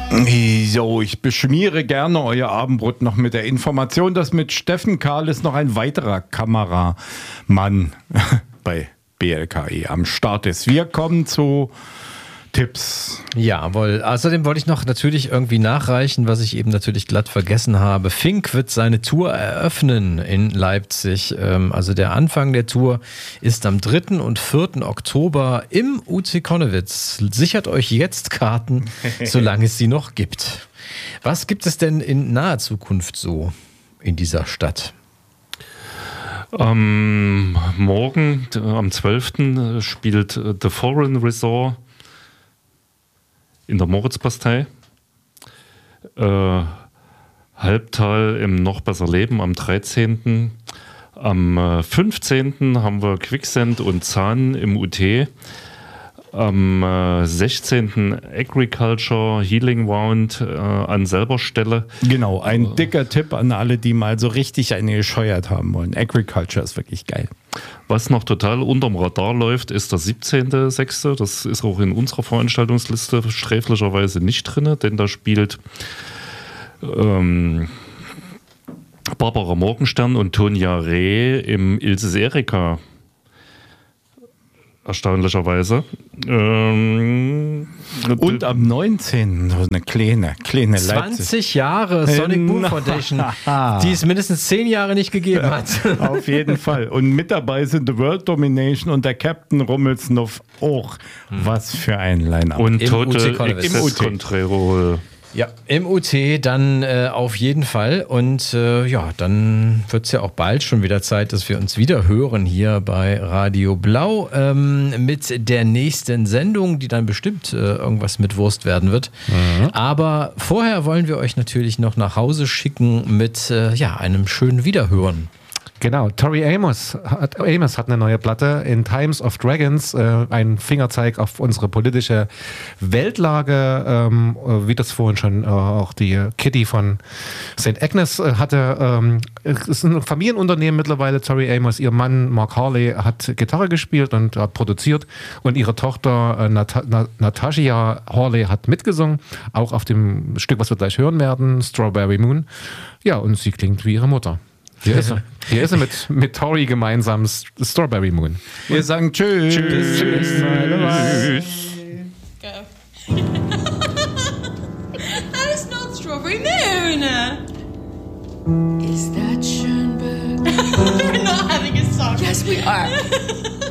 So, ich beschmiere gerne euer Abendbrot noch mit der Information, dass mit Steffen Kahles noch ein weiterer Kameramann bei BLKE am Start ist. Wir kommen zu Tipps. Jawohl. Außerdem wollte ich noch natürlich irgendwie nachreichen, was ich eben natürlich glatt vergessen habe. Fink wird seine Tour eröffnen in Leipzig. Also der Anfang der Tour ist am 3. und 4. Oktober im UC Konnewitz. Sichert euch jetzt Karten, solange es sie noch gibt. Was gibt es denn in naher Zukunft so in dieser Stadt? Morgen, am 12. spielt The Foreign Resort in der Moritzbastei. Halbtal im Noch besser Leben am 13. Am 15. haben wir Quicksand und Zahn im UT. Am 16. Agriculture Healing Round an selber Stelle. Genau, ein dicker Tipp an alle, die mal so richtig eine gescheuert haben wollen. Agriculture ist wirklich geil. Was noch total unterm Radar läuft, ist der 17.06. Das ist auch in unserer Veranstaltungsliste sträflicherweise nicht drin, denn da spielt Barbara Morgenstern und Tonja Reh im Ilse Erika. Erstaunlicherweise. Und am 19. so eine kleine 20 Leipzig. Jahre Sonic Boom Foundation, die es mindestens 10 Jahre nicht gegeben hat. Auf jeden Fall. Und mit dabei sind The World Domination und der Captain Rummelsnuff auch. Was für ein Line-Up. Und Im Total UT Konnewitz. Excess Control. Ja, im UT dann auf jeden Fall. Und ja, dann wird es ja auch bald schon wieder Zeit, dass wir uns wieder hören hier bei Radio Blau mit der nächsten Sendung, die dann bestimmt irgendwas mit Wurst werden wird. Mhm. Aber vorher wollen wir euch natürlich noch nach Hause schicken mit einem schönen Wiederhören. Genau, Tori Amos hat eine neue Platte, In Times of Dragons, ein Fingerzeig auf unsere politische Weltlage, wie das vorhin schon auch die Kitty von St. Agnes hatte. Es ist ein Familienunternehmen mittlerweile, Tori Amos. Ihr Mann Mark Harley hat Gitarre gespielt und hat produziert und ihre Tochter Natasha Harley hat mitgesungen, auch auf dem Stück, was wir gleich hören werden, Strawberry Moon. Ja, und sie klingt wie ihre Mutter. Hier ist er mit Tori gemeinsam, Strawberry Moon. Wir sagen Tschüss. Tschüss. That is not Strawberry Moon. Is that Schoenberg? We're not having a song. Yes, we are.